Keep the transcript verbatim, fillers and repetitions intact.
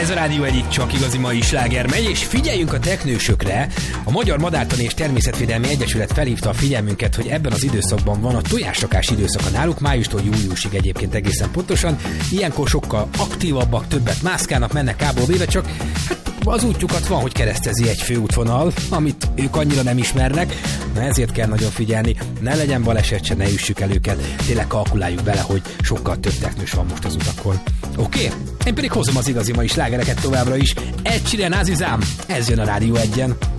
Ez a Rádió egyik csak igazi mai sláger megy, és figyeljünk a teknősökre. A Magyar Madártani és Természetvédelmi Egyesület felhívta a figyelmünket, hogy ebben az időszakban van a tojásrakás időszaka náluk, májustól júliusig egyébként egészen pontosan. Ilyenkor sokkal aktívabbak, többet mászkálnak, mennek kából véve, csak hát az útjukat van, hogy keresztezi egy főútvonal, amit ők annyira nem ismernek, na ezért kell nagyon figyelni, ne legyen baleset se, ne üssük el őket, tényleg kalkuláljuk bele, hogy sokkal több teknős van most az utakon. Oké? Okay? Én pedig hozom az igazi mai slágereket továbbra is. Ed Sheeran, Azizam, ez jön a Rádió egyen.